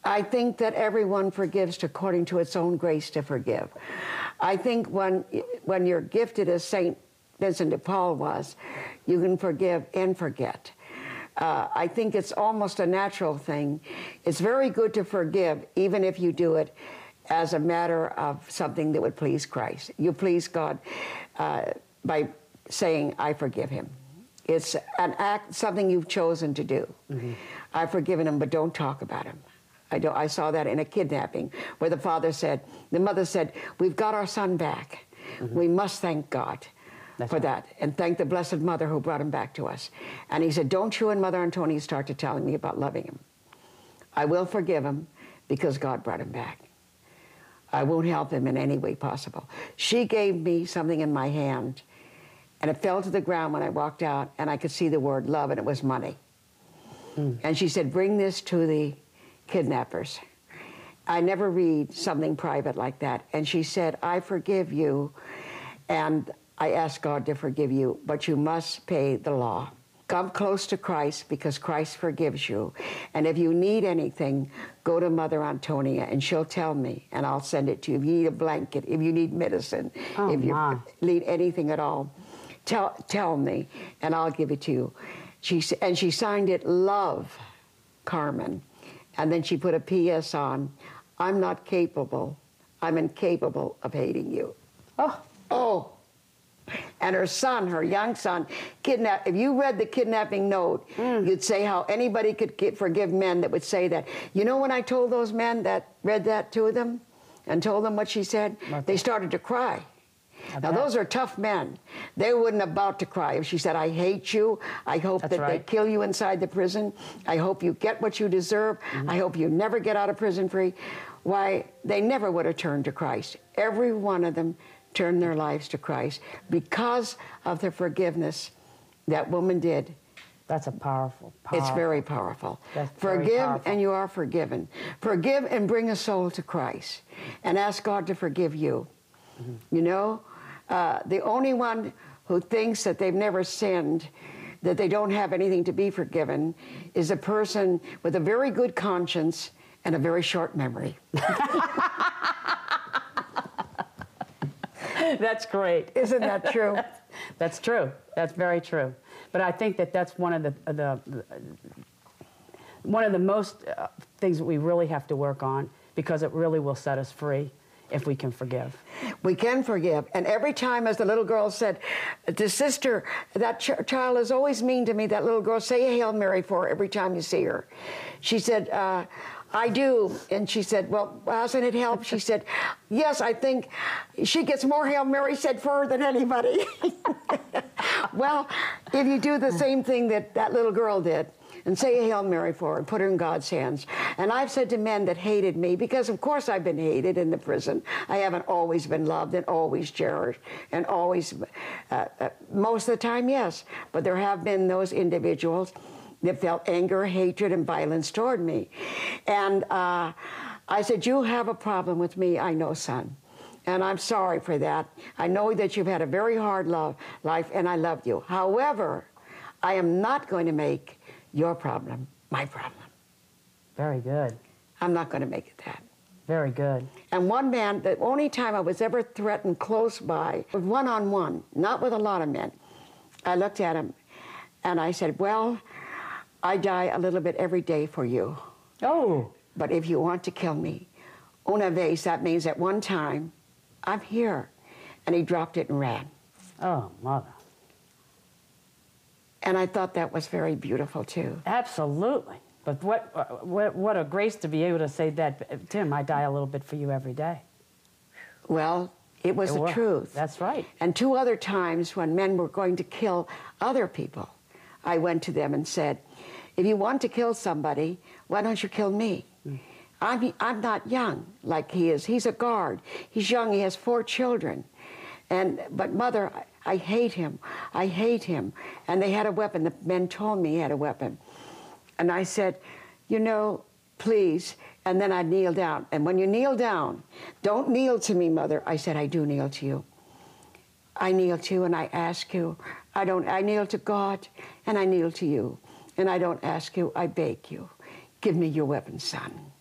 I think that everyone forgives according to its own grace to forgive. I think when you're gifted as St. Vincent de Paul was, you can forgive and forget. I think it's almost a natural thing. It's very good to forgive, even if you do it as a matter of something that would please Christ. You please God by saying, I forgive him. It's an act, something you've chosen to do. Mm-hmm. I've forgiven him, but don't talk about him. I saw that in a kidnapping where the mother said, we've got our son back. Mm-hmm. We must thank God for that and thank the Blessed Mother who brought him back to us. And he said, don't you and Mother Antonia start to telling me about loving him. I will forgive him because God brought him back. I won't help him in any way possible. She gave me something in my hand, and it fell to the ground when I walked out, and I could see the word love, and it was money. Mm. And she said, bring this to the kidnappers. I never read something private like that. And she said, I forgive you, and I ask God to forgive you, but you must pay the law. Come close to Christ because Christ forgives you. And if you need anything, go to Mother Antonia and she'll tell me and I'll send it to you. If you need a blanket, if you need medicine, if you need anything at all, tell me and I'll give it to you. She signed it, Love, Carmen. And then she put a P.S. on, I'm not capable, I'm incapable of hating you. Oh. And her son, her young son, kidnapped. If you read the kidnapping note, you'd say how anybody could forgive men that would say that. You know when I told those men that read that to them and told them what she said, they started to cry. Now those are tough men. They wouldn't about to cry if she said, I hate you. I hope they kill you inside the prison. I hope you get what you deserve. I hope you never get out of prison free. Why, they never would have turned to Christ. Every one of them turned their lives to Christ because of the forgiveness that woman did. That's a powerful. It's very powerful. Forgive and you are forgiven. Forgive and bring a soul to Christ and ask God to forgive you. Mm-hmm. You know, the only one who thinks that they've never sinned, that they don't have anything to be forgiven, is a person with a very good conscience and a very short memory. That's great. Isn't that true? That's true. That's very true. But I think that that's one of the most things that we really have to work on, because it really will set us free if we can forgive. We can forgive. And every time, as the little girl said to Sister, that child is always mean to me, that little girl, say a Hail Mary for her every time you see her. She said, I do. And she said, well, hasn't it helped? She said, yes, I think she gets more Hail Mary said for her than anybody. Well, if you do the same thing that little girl did, and say a Hail Mary for her and put her in God's hands. And I've said to men that hated me, because of course I've been hated in the prison. I haven't always been loved and always cherished and always, most of the time, yes. But there have been those individuals that felt anger, hatred, and violence toward me. And I said, you have a problem with me, I know, son. And I'm sorry for that. I know that you've had a very hard life, and I love you. However, I am not going to make your problem my problem. Very good. I'm not going to make it that. Very good. And one man, the only time I was ever threatened close by, was one-on-one, not with a lot of men. I looked at him, and I said, well, I die a little bit every day for you. Oh. But if you want to kill me, una vez, that means at one time, I'm here. And he dropped it and ran. Oh, Mother. And I thought that was very beautiful, too. Absolutely. But what a grace to be able to say that, Tim, I die a little bit for you every day. Well, it was the truth. That's right. And 2 other times when men were going to kill other people, I went to them and said, if you want to kill somebody, why don't you kill me? I'm not young like he is. He's a guard. He's young. He has 4 children. But Mother, I hate him. I hate him. And they had a weapon. The men told me he had a weapon. And I said, you know, please. And then I'd kneel down. And when you kneel down, don't kneel to me, Mother. I said, I do kneel to you. I kneel to you and I ask you. I kneel to God and I kneel to you. And I don't ask you, I beg you. Give me your weapon, son.